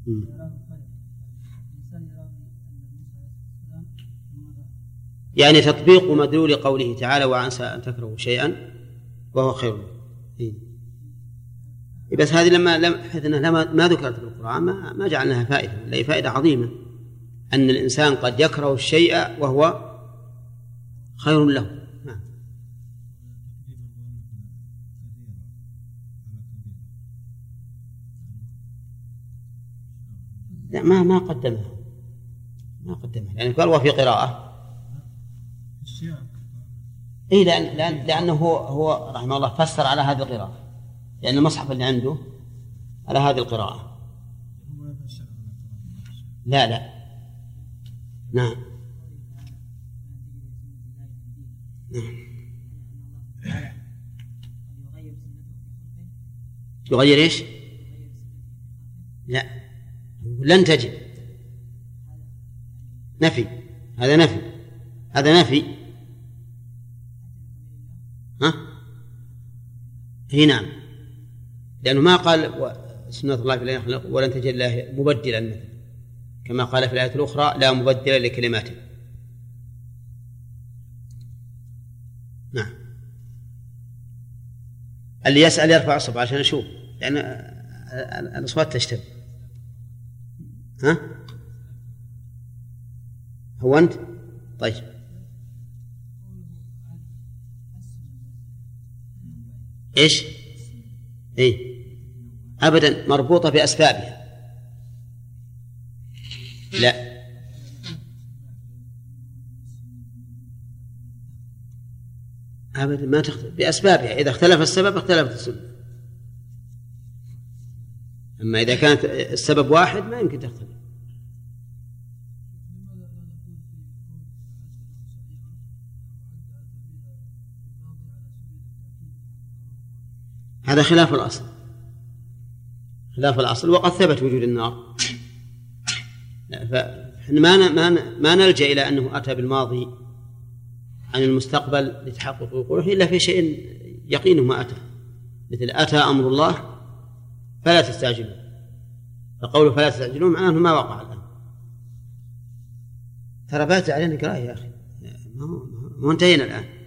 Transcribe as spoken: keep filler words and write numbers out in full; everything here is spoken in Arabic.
يعني تطبيق مدلول قوله تعالى وعسى أن تكرهوا شيئا وهو خير لكم. بس هذه لما لما ما ذكرت في القرآن ما ما جعلناها فائدة، لا فائدة عظيمة أن الإنسان قد يكره الشيء وهو خير له. لا ما ما قدمها ما قدمها يعني قال وفي قراءة إيه لأن لأن لأنه هو هو رحمه الله فسر على هذه القراءة، لأن المصحف اللي عنده على هذه القراءة. لا لا نعم نعم يغير إيش؟ لا لن تجد، نفي، هذا نفي، هذا نفي. ها؟ هي نعم، لأنه ما قال سنة الله في الآية ولن تجد الله مبدلا مثلا كما قال في الآية الأخرى لا مبدل لكلماته. نعم. اللي يسأل يرفع الصبع عشان أشوف لأن الأصوات تشتبه. ها؟ هو أنت؟ طيب. إيش؟ إيه؟ أبدا مربوطة بأسبابها. لا أبدا ما تختلف بأسبابها، إذا اختلف السبب اختلفت السبب، أما إذا كانت السبب واحد ما يمكن تختلف. هذا خلاف الأصل، خلاف الأصل، وقد ثبت وجود النار، فما ما ما نلجأ إلى أنه أتى بالماضي عن المستقبل لتحقق وقوعه إلا في شيء يقينه ما أتى، مثل أتى أمر الله فلا تستعجلوا، فقوله فلا تستعجلوا معناه أنه ما وقع الآن. ترى بات علينا قراءة يا أخي، ما هو انتهينا الآن.